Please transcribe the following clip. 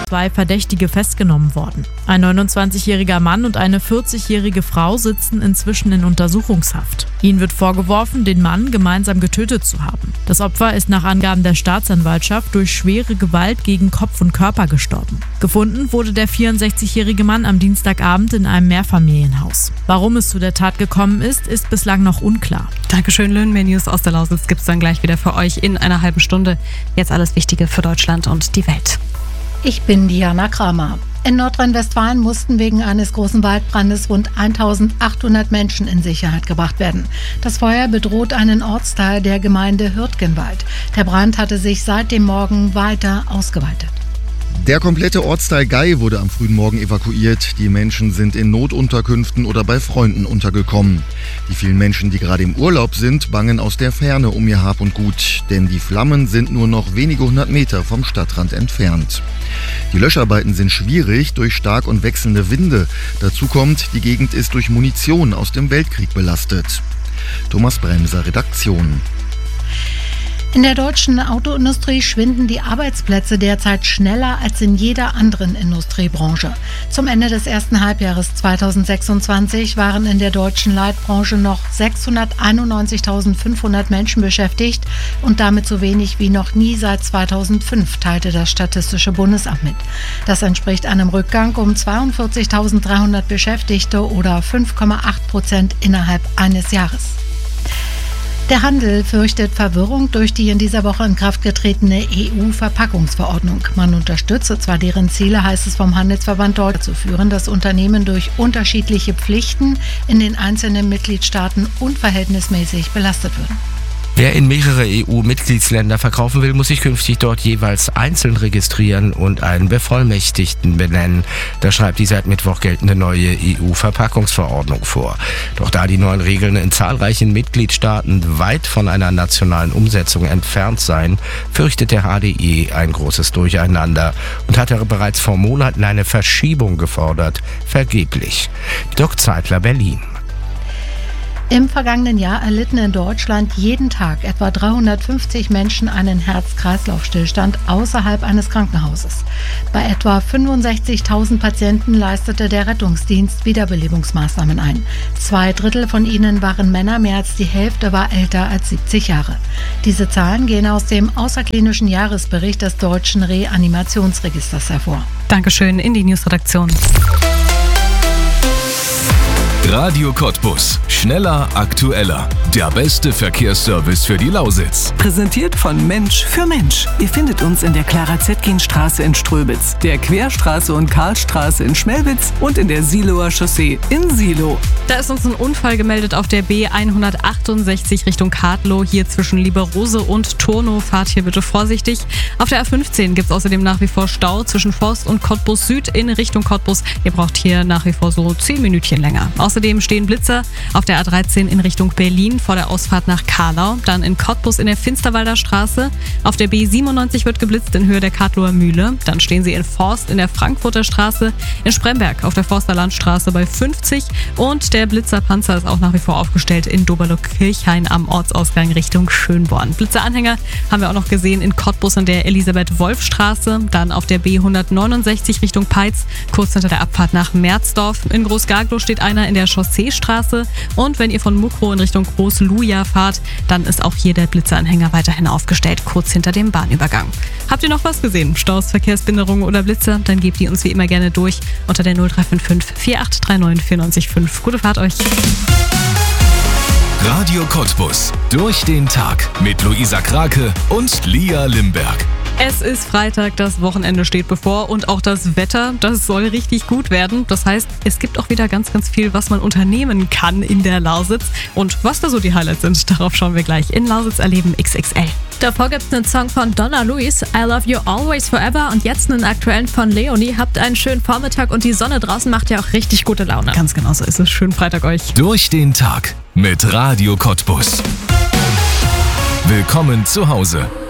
2 Verdächtige festgenommen worden. Ein 29-jähriger Mann und eine 40-jährige Frau sitzen inzwischen in Untersuchungshaft. Ihnen wird vorgeworfen, den Mann gemeinsam getötet zu haben. Das Opfer ist nach Angaben der Staatsanwaltschaft durch schwere Gewalt gegen Kopf und Körper gestorben. Gefunden wurde der 64-jährige Mann am Dienstagabend in einem Mehrfamilienhaus. Warum es zu der Tat gekommen ist bislang noch unklar. Dankeschön, Lynn. Mehr News aus der Lausitz gibt's dann gleich wieder für euch in einer halben Stunde. Jetzt alles Wichtige für Deutschland und die Welt. Ich bin Diana Kramer. In Nordrhein-Westfalen mussten wegen eines großen Waldbrandes rund 1800 Menschen in Sicherheit gebracht werden. Das Feuer bedroht einen Ortsteil der Gemeinde Hürtgenwald. Der Brand hatte sich seit dem Morgen weiter ausgeweitet. Der komplette Ortsteil Gey wurde am frühen Morgen evakuiert. Die Menschen sind in Notunterkünften oder bei Freunden untergekommen. Die vielen Menschen, die gerade im Urlaub sind, bangen aus der Ferne um ihr Hab und Gut, denn die Flammen sind nur noch wenige 100 Meter vom Stadtrand entfernt. Die Löscharbeiten sind schwierig durch stark und wechselnde Winde. Dazu kommt, die Gegend ist durch Munition aus dem Weltkrieg belastet. Thomas Bremser, Redaktion. In der deutschen Autoindustrie schwinden die Arbeitsplätze derzeit schneller als in jeder anderen Industriebranche. Zum Ende des ersten Halbjahres 2026 waren in der deutschen Leitbranche noch 691.500 Menschen beschäftigt und damit so wenig wie noch nie seit 2005, teilte das Statistische Bundesamt mit. Das entspricht einem Rückgang um 42.300 Beschäftigte oder 5,8% innerhalb eines Jahres. Der Handel fürchtet Verwirrung durch die in dieser Woche in Kraft getretene EU-Verpackungsverordnung. Man unterstütze zwar deren Ziele, heißt es vom Handelsverband Deutschland, dazu führen, dass Unternehmen durch unterschiedliche Pflichten in den einzelnen Mitgliedstaaten unverhältnismäßig belastet würden. Wer in mehrere EU-Mitgliedsländer verkaufen will, muss sich künftig dort jeweils einzeln registrieren und einen Bevollmächtigten benennen. Das schreibt die seit Mittwoch geltende neue EU-Verpackungsverordnung vor. Doch da die neuen Regeln in zahlreichen Mitgliedstaaten weit von einer nationalen Umsetzung entfernt seien, fürchtet der HDE ein großes Durcheinander und hatte bereits vor Monaten eine Verschiebung gefordert. Vergeblich. Dirk Zeitler, Berlin. Im vergangenen Jahr erlitten in Deutschland jeden Tag etwa 350 Menschen einen Herz-Kreislauf-Stillstand außerhalb eines Krankenhauses. Bei etwa 65.000 Patienten leistete der Rettungsdienst Wiederbelebungsmaßnahmen ein. 2/3 von ihnen waren Männer, mehr als die Hälfte war älter als 70 Jahre. Diese Zahlen gehen aus dem außerklinischen Jahresbericht des Deutschen Reanimationsregisters hervor. Dankeschön in die Newsredaktion. Radio Cottbus. Schneller, aktueller. Der beste Verkehrsservice für die Lausitz. Präsentiert von Mensch für Mensch. Ihr findet uns in der Clara-Zetkin-Straße in Ströbitz, der Querstraße und Karlstraße in Schmelwitz und in der Siloer Chaussee in Silo. Da ist uns ein Unfall gemeldet auf der B168 Richtung Kadlow, hier zwischen Lieberose und Turnow. Fahrt hier bitte vorsichtig. Auf der A15 gibt es außerdem nach wie vor Stau zwischen Forst und Cottbus Süd in Richtung Cottbus. Ihr braucht hier nach wie vor so 10 Minütchen länger. Außerdem stehen Blitzer auf der A13 in Richtung Berlin vor der Ausfahrt nach Kahlau, dann in Cottbus in der Finsterwalder Straße. Auf der B97 wird geblitzt in Höhe der Kadlower Mühle. Dann stehen sie in Forst in der Frankfurter Straße, in Spremberg auf der Forster Landstraße bei 50 und der Blitzerpanzer ist auch nach wie vor aufgestellt in Doberloh-Kirchhain am Ortsausgang Richtung Schönborn. Blitzeranhänger haben wir auch noch gesehen in Cottbus in der Elisabeth-Wolf-Straße, dann auf der B169 Richtung Peitz, kurz hinter der Abfahrt nach Merzdorf. In Groß-Garglow steht einer in der Chausseestraße und wenn ihr von Mukro in Richtung Groß-Luja fahrt, dann ist auch hier der Blitzeranhänger weiterhin aufgestellt, kurz hinter dem Bahnübergang. Habt ihr noch was gesehen? Staus, Verkehrsbehinderungen oder Blitze? Dann gebt die uns wie immer gerne durch unter der 0355 4839 945. Gute Fahrt euch! Radio Cottbus. Durch den Tag mit Luisa Krake und Lia Limberg. Es ist Freitag, das Wochenende steht bevor und auch das Wetter, das soll richtig gut werden. Das heißt, es gibt auch wieder ganz, ganz viel, was man unternehmen kann in der Lausitz. Und was da so die Highlights sind, darauf schauen wir gleich in Lausitz erleben XXL. Davor gibt's einen Song von Donna Luis, I Love You Always Forever und jetzt einen aktuellen von Leonie. Habt einen schönen Vormittag und die Sonne draußen macht ja auch richtig gute Laune. Ganz genau so ist es. Schönen Freitag euch. Durch den Tag mit Radio Cottbus. Willkommen zu Hause.